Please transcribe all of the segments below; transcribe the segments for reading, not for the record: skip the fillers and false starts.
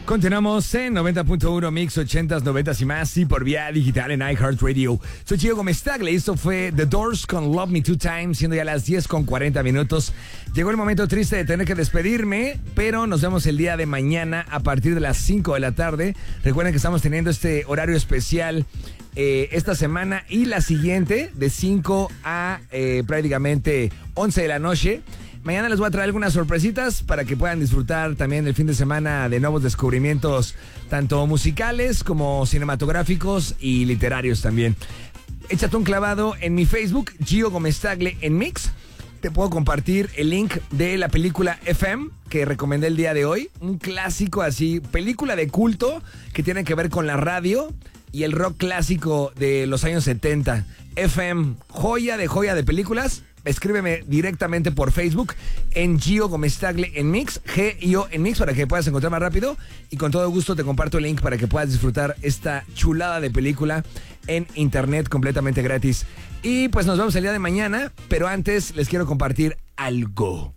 Continuamos en 90.1 Mix 80s, 90s y más, y por vía digital en iHeartRadio. Soy Gio Gómez Tagle, esto fue The Doors con Love Me Two Times, siendo ya las 10:40. Llegó el momento triste de tener que despedirme, pero nos vemos el día de mañana a partir de las 5 de la tarde. Recuerden que estamos teniendo este horario especial esta semana y la siguiente, de 5 a prácticamente 11 de la noche. Mañana les voy a traer algunas sorpresitas para que puedan disfrutar también el fin de semana de nuevos descubrimientos, tanto musicales como cinematográficos y literarios también. Échate un clavado en mi Facebook, Gio Gómez Tagle en Mix. Te puedo compartir el link de la película FM que recomendé el día de hoy. Un clásico así, película de culto que tiene que ver con la radio y el rock clásico de los años 70. FM, joya de películas. Escríbeme directamente por Facebook en Gio Gómez Tagle en Mix, G-I-O en Mix, para que puedas encontrar más rápido. Y con todo gusto te comparto el link para que puedas disfrutar esta chulada de película en internet completamente gratis. Y pues nos vemos el día de mañana, pero antes les quiero compartir algo.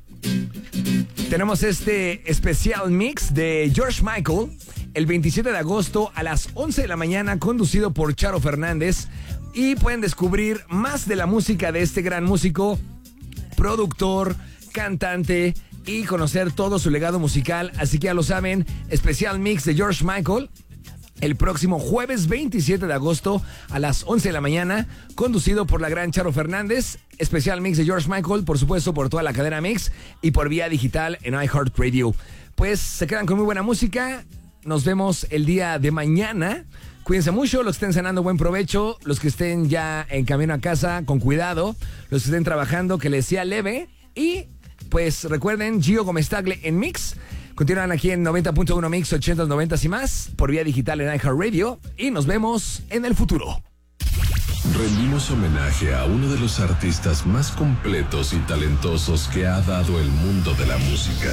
Tenemos este especial mix de George Michael el 27 de agosto a las 11 de la mañana, conducido por Charo Fernández. Y pueden descubrir más de la música de este gran músico, productor, cantante, y conocer todo su legado musical. Así que ya lo saben, especial mix de George Michael el próximo jueves 27 de agosto a las 11 de la mañana, conducido por la gran Charo Fernández. Especial mix de George Michael, por supuesto, por toda la cadena Mix y por vía digital en iHeartRadio. Pues se quedan con muy buena música. Nos vemos el día de mañana. Cuídense mucho, los que estén cenando, buen provecho. Los que estén ya en camino a casa, con cuidado. Los que estén trabajando, que les sea leve. Y pues recuerden, Gio Gómez Tagle en Mix. Continúan aquí en 90.1 Mix, 80s, 90s y más, por vía digital en iHeartRadio. Y nos vemos en el futuro. Rendimos homenaje a uno de los artistas más completos y talentosos que ha dado el mundo de la música.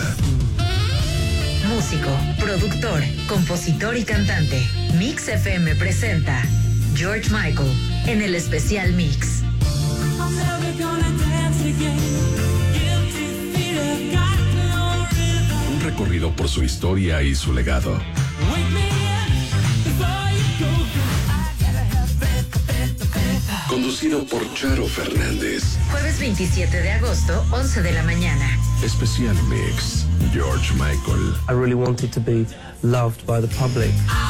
Músico, productor, compositor y cantante. Mix FM presenta George Michael en el especial Mix. Un recorrido por su historia y su legado. Conducido por Charo Fernández. Jueves 27 de agosto, 11 de la mañana. Especial Mix, George Michael. I really wanted to be loved by the public.